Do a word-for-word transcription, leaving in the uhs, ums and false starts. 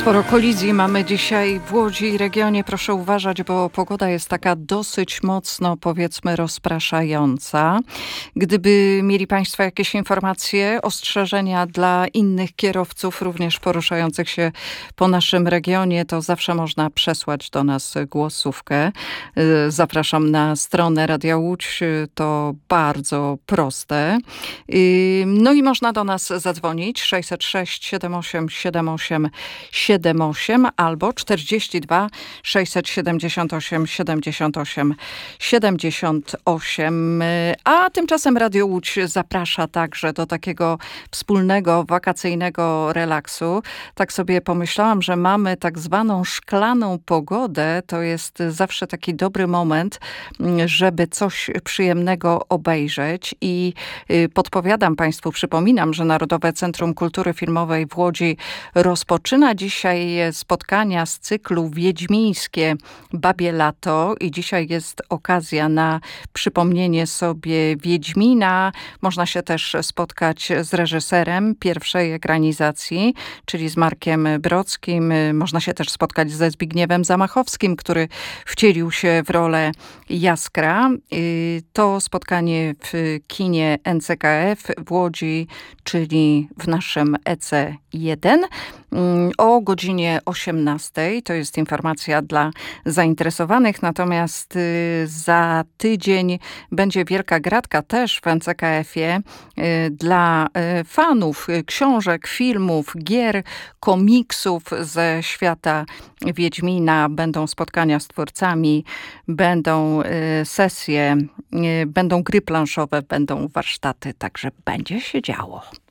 Sporo kolizji mamy dzisiaj w Łodzi i regionie. Proszę uważać, bo pogoda jest taka dosyć mocno, powiedzmy, rozpraszająca. Gdyby mieli Państwo jakieś informacje, ostrzeżenia dla innych kierowców, również poruszających się po naszym regionie, to zawsze można przesłać do nas głosówkę. Zapraszam na stronę Radia Łódź. To bardzo proste. No i można do nas zadzwonić sześćset sześć siedem osiem siedem osiem siedem osiem albo czterdzieści dwa sześćset siedemdziesiąt osiem siedemdziesiąt osiem siedemdziesiąt osiem. A tymczasem Radio Łódź zaprasza także do takiego wspólnego wakacyjnego relaksu. Tak sobie pomyślałam, że mamy tak zwaną szklaną pogodę. To jest zawsze taki dobry moment, żeby coś przyjemnego obejrzeć i podpowiadam Państwu, przypominam, że Narodowe Centrum Kultury Filmowej w Łodzi rozpoczyna dzisiaj spotkania z cyklu Wiedźmińskie Babie Lato i dzisiaj jest okazja na przypomnienie sobie Wiedźmina. Można się też spotkać z reżyserem pierwszej ekranizacji, czyli z Markiem Brodskim. Można się też spotkać ze Zbigniewem Zamachowskim, który wcielił się w rolę Jaskra. To spotkanie w kinie N C K F w Łodzi, czyli w naszym E C jeden. O godzinie osiemnastej, to jest informacja dla zainteresowanych, natomiast za tydzień będzie wielka gratka też w N C K F-ie dla fanów książek, filmów, gier, komiksów ze świata Wiedźmina. Będą spotkania z twórcami, będą sesje, będą gry planszowe, będą warsztaty, także będzie się działo.